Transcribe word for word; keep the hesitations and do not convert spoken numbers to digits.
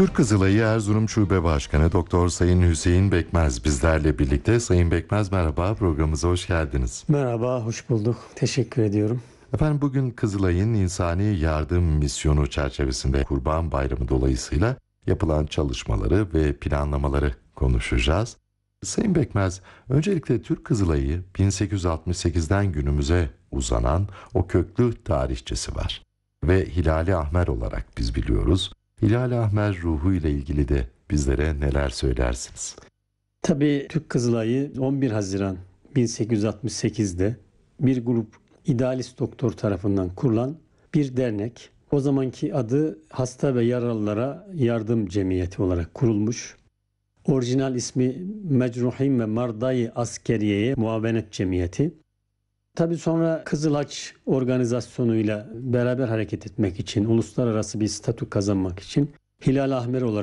Türk Kızılayı Erzurum Şube Başkanı Doktor Sayın Hüseyin Bekmez bizlerle birlikte. Sayın Bekmez merhaba, programımıza hoş geldiniz. Merhaba, hoş bulduk. Teşekkür ediyorum. Efendim bugün Kızılay'ın insani yardım misyonu çerçevesinde Kurban Bayramı dolayısıyla yapılan çalışmaları ve planlamaları konuşacağız. Sayın Bekmez, öncelikle Türk Kızılayı bin sekiz yüz altmış sekizden günümüze uzanan o köklü tarihçesi var. Ve Hilali Ahmer olarak biz biliyoruz. Hilal-i Ahmer ruhu ile ilgili de bizlere neler söylersiniz? Tabii Türk Kızılayı on bir Haziran bin sekiz yüz altmış sekizde bir grup idealist doktor tarafından kurulan bir dernek. O zamanki adı Hasta ve Yaralılara Yardım Cemiyeti olarak kurulmuş. Orijinal ismi Mecruhin ve Mardai Askeriye'ye Muavenet Cemiyeti. Tabii sonra Kızıl Haç organizasyonuyla beraber hareket etmek için, uluslararası bir statü kazanmak için Hilal Ahmer olarak